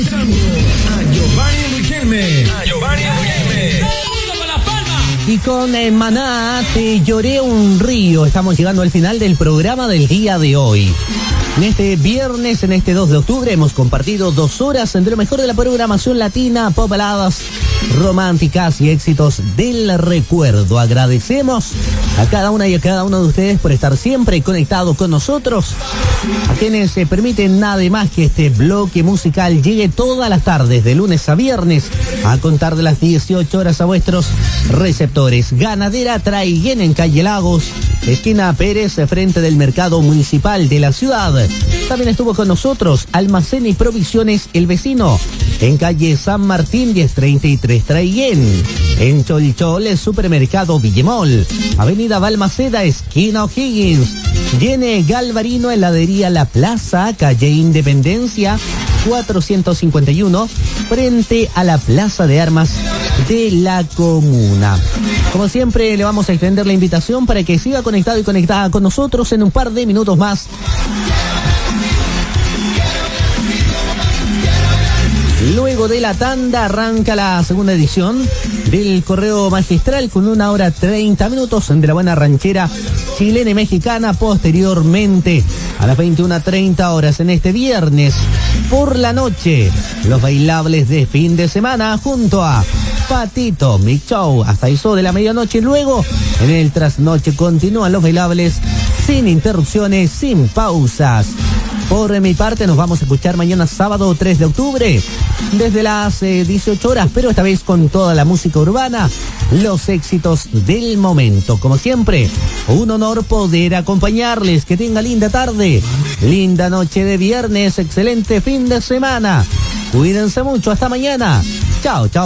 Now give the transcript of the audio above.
A Giovanni Riquelme. Y con Maná, Te lloré un río. Estamos llegando al final del programa del día de hoy. En este viernes, en este 2 de octubre, hemos compartido 2 horas entre lo mejor de la programación latina, pop baladas románticas y éxitos del recuerdo. Agradecemos a cada una y a cada uno de ustedes por estar siempre conectados con nosotros, a quienes se permiten nada más que este bloque musical llegue todas las tardes, de lunes a viernes, a contar de las 18 horas a vuestros receptores. Ganadera Traiguén en Calle Lagos, esquina Pérez, frente del Mercado Municipal de la ciudad. También estuvo con nosotros Almacén y Provisiones El Vecino, en calle San Martín 1033 Traiguén. En Cholchol, Supermercado Villemol, avenida Balmaceda, esquina O'Higgins. Viene Galvarino, heladería La Plaza, calle Independencia 451, frente a la Plaza de Armas de la comuna. Como siempre, le vamos a extender la invitación para que siga conectado y conectada con nosotros en un par de minutos más. Luego de la tanda arranca la segunda edición del Correo Magistral con 1 hora 30 minutos de la buena ranchera chilena y mexicana. Posteriormente, a las 21:30 horas en este viernes por la noche, los bailables de fin de semana junto a Patito Mix Show hasta eso de la medianoche. Luego, en el trasnoche continúan los bailables sin interrupciones, sin pausas. Por mi parte, nos vamos a escuchar mañana sábado 3 de octubre desde las 18 horas, pero esta vez con toda la música urbana, los éxitos del momento. Como siempre, un honor poder acompañarles. Que tenga linda tarde, linda noche de viernes, excelente fin de semana. Cuídense mucho, hasta mañana. Chao, chao.